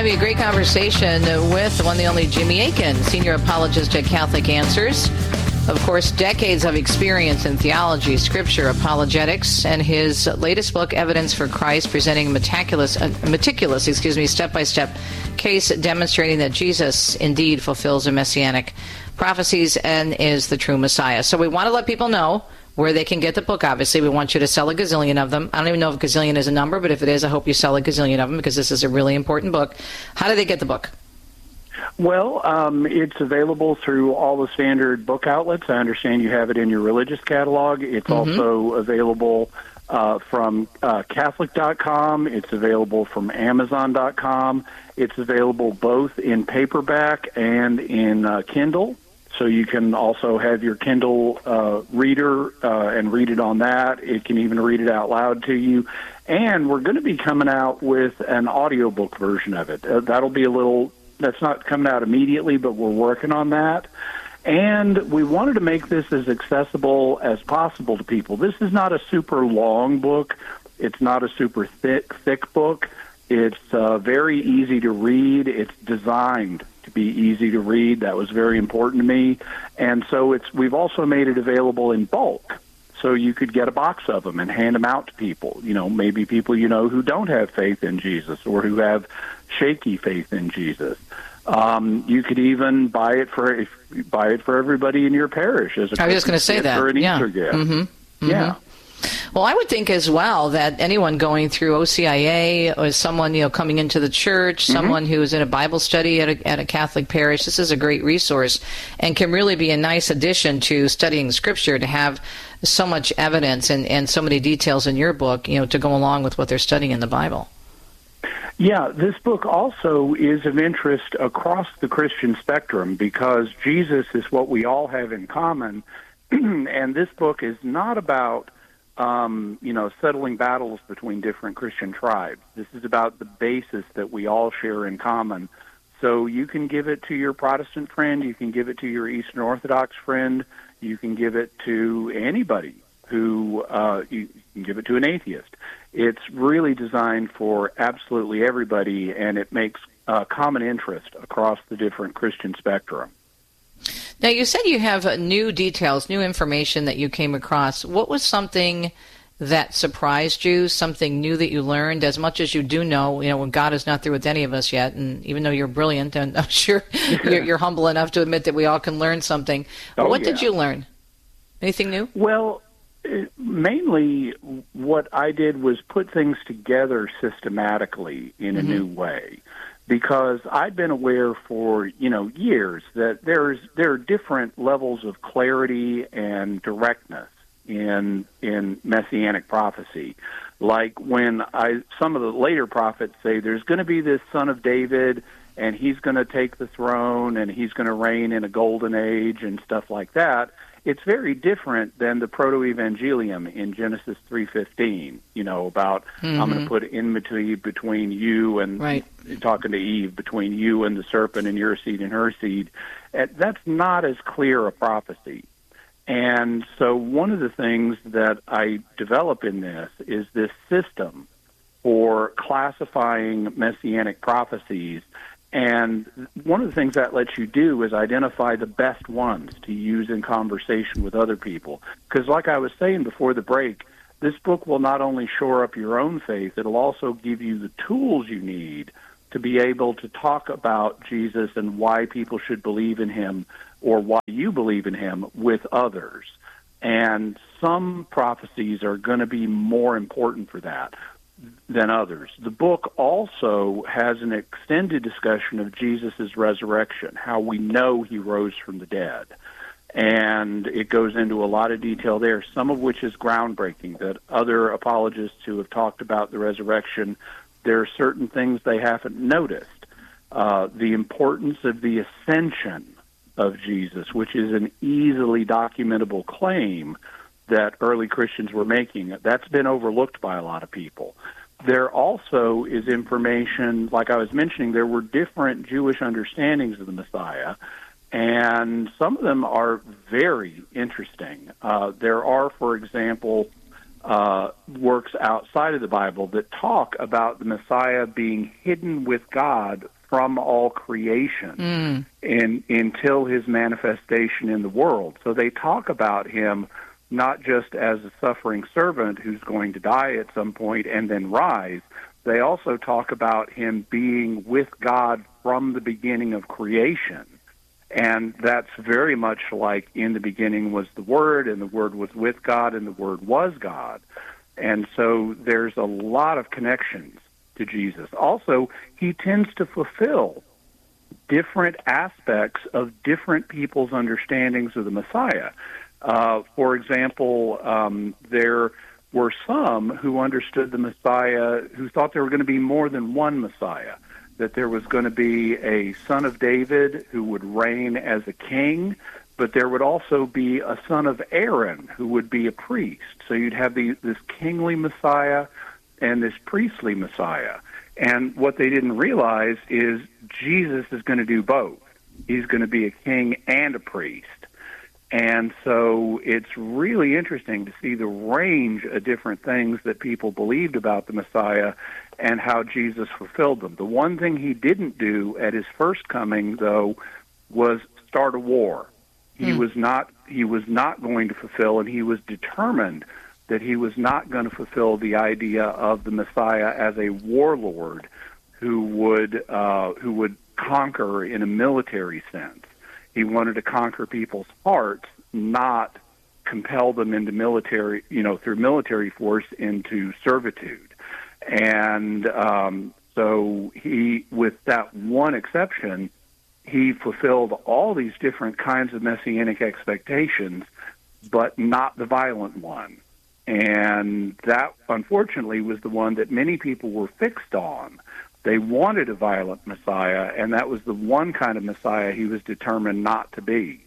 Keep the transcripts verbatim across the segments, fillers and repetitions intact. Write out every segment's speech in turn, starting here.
having a great conversation with the one and only Jimmy Akin, senior apologist at Catholic Answers. Of course, decades of experience in theology, scripture, apologetics, and his latest book, Evidence for Christ, presenting meticulous, uh, meticulous, excuse me, step-by-step case demonstrating that Jesus indeed fulfills the messianic prophecies and is the true Messiah. So we want to let people know where they can get the book. Obviously, we want you to sell a gazillion of them. I don't even know if gazillion is a number, but if it is, I hope you sell a gazillion of them because this is a really important book. How do they get the book? Well, um, it's available through all the standard book outlets. I understand you have it in your religious catalog. It's mm-hmm. also available uh, from uh, Catholic dot com. It's available from Amazon dot com. It's available both in paperback and in uh, Kindle. So you can also have your Kindle uh, reader uh, and read it on that. It can even read it out loud to you. And we're going to be coming out with an audiobook version of it. Uh, that'll be a little... That's not coming out immediately, but we're working on that. And we wanted to make this as accessible as possible to people. This is not a super long book. It's not a super thick, thick book. It's uh, very easy to read. It's designed to be easy to read. That was very important to me. And so it's we've also made it available in bulk. So you could get a box of them and hand them out to people. You know, maybe people you know who don't have faith in Jesus or who have shaky faith in Jesus. Um, you could even buy it for if, buy it for everybody in your parish as a I was just going to say that or an yeah. Easter gift. Mm-hmm. Mm-hmm. Yeah. Well, I would think as well that anyone going through O C I A or someone, you know, coming into the church, mm-hmm. someone who is in a Bible study at a, at a Catholic parish, this is a great resource and can really be a nice addition to studying Scripture to have so much evidence and, and so many details in your book, you know, to go along with what they're studying in the Bible. Yeah, this book also is of interest across the Christian spectrum because Jesus is what we all have in common, and this book is not about Um, you know, settling battles between different Christian tribes. This is about the basis that we all share in common. So you can give it to your Protestant friend, you can give it to your Eastern Orthodox friend, you can give it to anybody who, uh, you can give it to an atheist. It's really designed for absolutely everybody, and it makes uh, common interest across the different Christian spectrum. Now, you said you have uh, new details, new information that you came across. What was something that surprised you, something new that you learned, as much as you do know, you know, when God is not through with any of us yet, and even though you're brilliant, and I'm sure you're, you're humble enough to admit that we all can learn something. Oh, what yeah. did you learn? Anything new? Well, it, mainly what I did was put things together systematically in a mm-hmm. new way. Because I'd been aware for, you know, years that there's there are different levels of clarity and directness in in messianic prophecy. Like when I some of the later prophets say there's going to be this son of David and he's going to take the throne and he's going to reign in a golden age and stuff like that. It's very different than the proto-evangelium in Genesis three fifteen, you know, about mm-hmm. I'm going to put enmity between you and right. talking to Eve, between you and the serpent and your seed and her seed. That's not as clear a prophecy. And so one of the things that I develop in this is this system for classifying messianic prophecies. And one of the things that lets you do is identify the best ones to use in conversation with other people. Because like I was saying before the break, this book will not only shore up your own faith, it'll also give you the tools you need to be able to talk about Jesus and why people should believe in him or why you believe in him with others. And some prophecies are going to be more important for that than others. The book also has an extended discussion of Jesus' resurrection, how we know he rose from the dead. And it goes into a lot of detail there, some of which is groundbreaking, that other apologists who have talked about the resurrection, there are certain things they haven't noticed. Uh, the importance of the ascension of Jesus, which is an easily documentable claim that early Christians were making. That's been overlooked by a lot of people. There also is information, like I was mentioning, there were different Jewish understandings of the Messiah, and some of them are very interesting. Uh, there are, for example, uh, works outside of the Bible that talk about the Messiah being hidden with God from all creation mm. in, until his manifestation in the world. So they talk about him not just as a suffering servant who's going to die at some point and then rise. They also talk about him being with God from the beginning of creation. And that's very much like in the beginning was the Word, and the Word was with God, and the Word was God. And so there's a lot of connections to Jesus. Also, he tends to fulfill different aspects of different people's understandings of the Messiah. Uh, for example, um, there were some who understood the Messiah, who thought there were going to be more than one Messiah, that there was going to be a son of David who would reign as a king, but there would also be a son of Aaron who would be a priest. So you'd have the, this kingly Messiah and this priestly Messiah. And what they didn't realize is Jesus is going to do both. He's going to be a king and a priest. And so it's really interesting to see the range of different things that people believed about the Messiah and how Jesus fulfilled them. The one thing he didn't do at his first coming, though, was start a war. He mm. was not he was not going to fulfill, and he was determined that he was not going to fulfill the idea of the Messiah as a warlord who would uh, who would conquer in a military sense. He wanted to conquer people's hearts, not compel them into military, you know, through military force into servitude. And um, so he, with that one exception, he fulfilled all these different kinds of messianic expectations, but not the violent one. And that, unfortunately, was the one that many people were fixed on. They wanted a violent Messiah, and that was the one kind of Messiah he was determined not to be.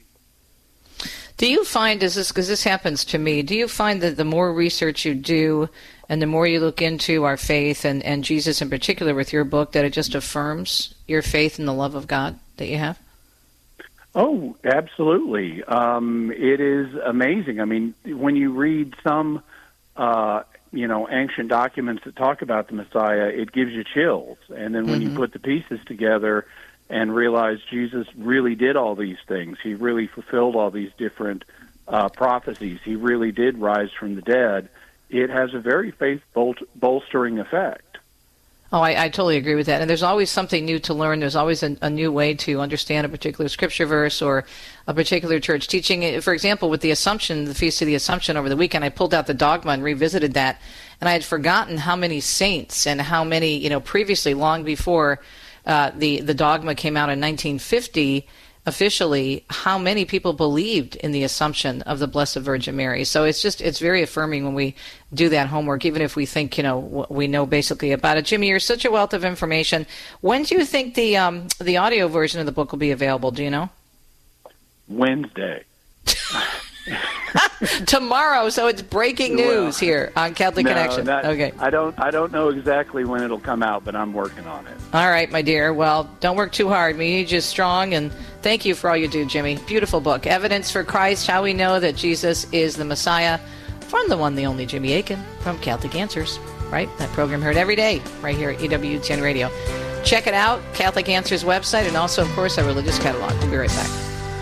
Do you find, is this, because this happens to me, do you find that the more research you do and the more you look into our faith and, and Jesus in particular with your book, that it just affirms your faith in the love of God that you have? Oh, absolutely. Um, it is amazing. I mean, when you read some uh, you know, ancient documents that talk about the Messiah, it gives you chills. And then when mm-hmm. you put the pieces together and realize Jesus really did all these things, he really fulfilled all these different uh, prophecies, he really did rise from the dead, it has a very faith-bolstering effect. Oh, I, I totally agree with that. And there's always something new to learn. There's always a, a new way to understand a particular scripture verse or a particular church teaching. For example, with the Assumption, the Feast of the Assumption over the weekend, I pulled out the dogma and revisited that. And I had forgotten how many saints and how many, you know, previously, long before uh, the, the dogma came out in nineteen fifty, officially, how many people believed in the Assumption of the Blessed Virgin Mary. So it's just, it's very affirming when we do that homework, even if we think, you know, we know basically about it. Jimmy, you're such a wealth of information. When do you think the um, the audio version of the book will be available? Do you know? Wednesday. Tomorrow, so it's breaking news well, here on Catholic no, Connection. That, okay. I don't I don't know exactly when it'll come out, but I'm working on it. All right, my dear. Well, don't work too hard. We need you strong, and thank you for all you do, Jimmy. Beautiful book. Evidence for Christ, How We Know That Jesus is the Messiah, from the one, the only Jimmy Akin from Catholic Answers. Right? That program heard every day right here at E W T N Radio. Check it out, Catholic Answers website, and also, of course, our religious catalog. We'll be right back.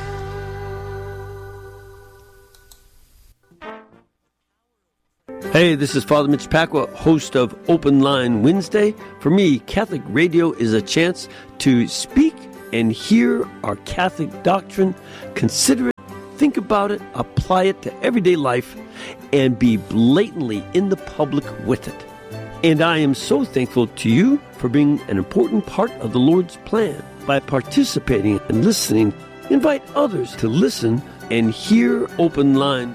Hey, this is Father Mitch Pacwa, host of Open Line Wednesday. For me, Catholic radio is a chance to speak and hear our Catholic doctrine, consider it, think about it, apply it to everyday life, and be blatantly in the public with it. And I am so thankful to you for being an important part of the Lord's plan. By participating and listening, invite others to listen and hear Open Line.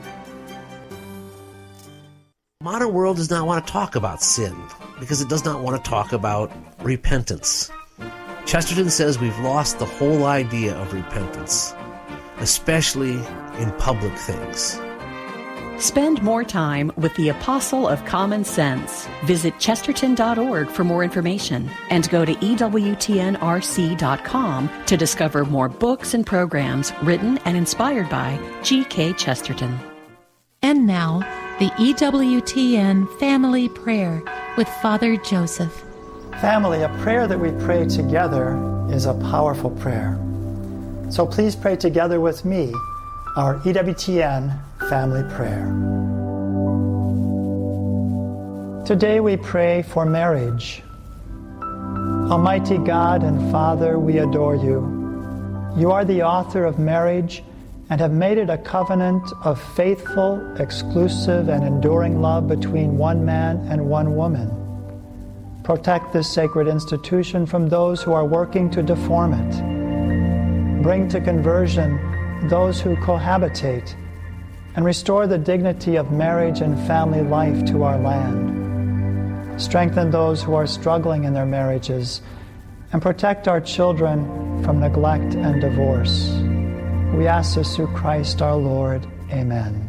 Modern world does not want to talk about sin because it does not want to talk about repentance. Chesterton says we've lost the whole idea of repentance, especially in public things. Spend more time with the Apostle of Common Sense. Visit chesterton dot org for more information and go to E W T N R C dot com to discover more books and programs written and inspired by G K Chesterton. And now, the E W T N Family Prayer with Father Joseph. Family, a prayer that we pray together is a powerful prayer. So please pray together with me our E W T N family prayer. Today we pray for marriage. Almighty God and Father, we adore you. You are the author of marriage and have made it a covenant of faithful, exclusive, and enduring love between one man and one woman. Protect this sacred institution from those who are working to deform it. Bring to conversion those who cohabitate, and restore the dignity of marriage and family life to our land. Strengthen those who are struggling in their marriages, and protect our children from neglect and divorce. We ask this through Christ our Lord. Amen.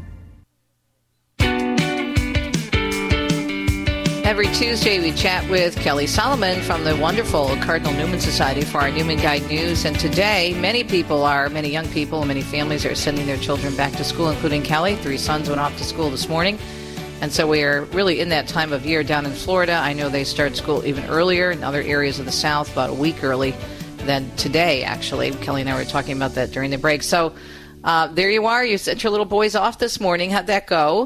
Every Tuesday, we chat with Kelly Solomon from the wonderful Cardinal Newman Society for our Newman Guide News. And today, many people are, many young people, and many families are sending their children back to school, including Kelly. Three sons went off to school this morning. And so we are really in that time of year down in Florida. I know they start school even earlier in other areas of the South, about a week early than today, actually. Kelly and I were talking about that during the break. So uh, there you are. You sent your little boys off this morning. How'd that go?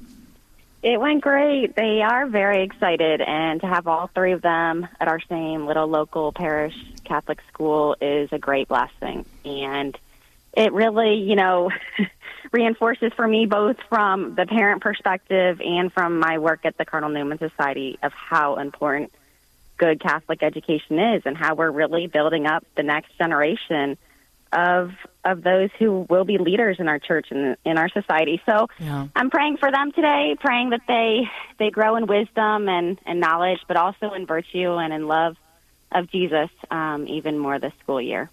It went great. They are very excited, and to have all three of them at our same little local parish Catholic school is a great blessing. And it really, you know, reinforces for me, both from the parent perspective and from my work at the Cardinal Newman Society, of how important good Catholic education is and how we're really building up the next generation of of those who will be leaders in our church and in our society. So yeah. I'm praying for them today, praying that they they grow in wisdom and, and knowledge, but also in virtue and in love of Jesus, um, even more this school year.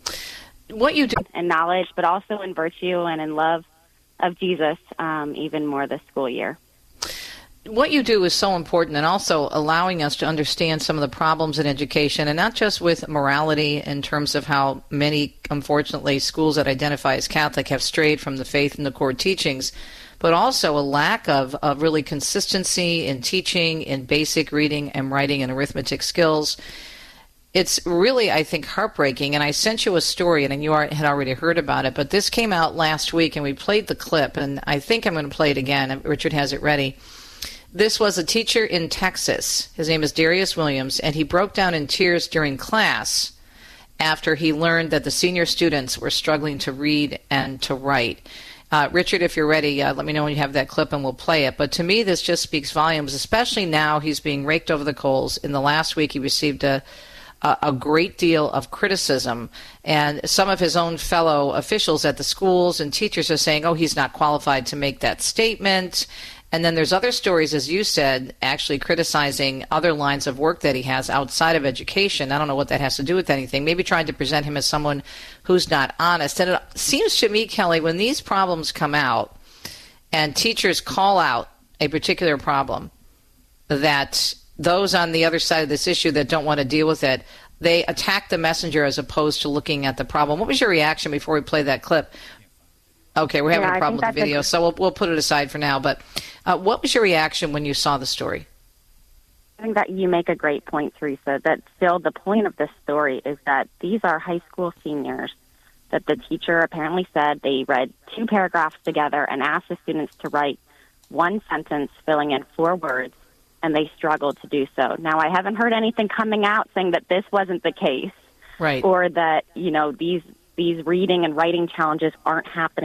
What you do and knowledge, but also in virtue and in love of Jesus, um, even more this school year. What you do is so important, and also allowing us to understand some of the problems in education, and not just with morality in terms of how many, unfortunately, schools that identify as Catholic have strayed from the faith and the core teachings, but also a lack of, of really consistency in teaching, in basic reading and writing and arithmetic skills. It's really, I think, heartbreaking, and I sent you a story, and you are, had already heard about it, but this came out last week, and we played the clip, and I think I'm going to play it again. Richard has it ready. This was a teacher in Texas. His name is Darius Williams, and he broke down in tears during class after he learned that the senior students were struggling to read and to write. Uh, Richard, if you're ready, uh, let me know when you have that clip and we'll play it. But to me, this just speaks volumes, especially now he's being raked over the coals. In the last week, he received a, a, a great deal of criticism, and some of his own fellow officials at the schools and teachers are saying, oh, he's not qualified to make that statement. And then there's other stories, as you said, actually criticizing other lines of work that he has outside of education. I don't know what that has to do with anything. Maybe trying to present him as someone who's not honest. And it seems to me, Kelly, when these problems come out and teachers call out a particular problem, that those on the other side of this issue that don't want to deal with it, they attack the messenger as opposed to looking at the problem. What was your reaction before we play that clip? Okay, we're having yeah, a problem with the video, a- so we'll we'll put it aside for now. But uh, what was your reaction when you saw the story? I think that you make a great point, Teresa, that still the point of this story is that these are high school seniors, that the teacher apparently said they read two paragraphs together and asked the students to write one sentence filling in four words, and they struggled to do so. Now, I haven't heard anything coming out saying that this wasn't the case, right? Or that, you know, these these reading and writing challenges aren't happening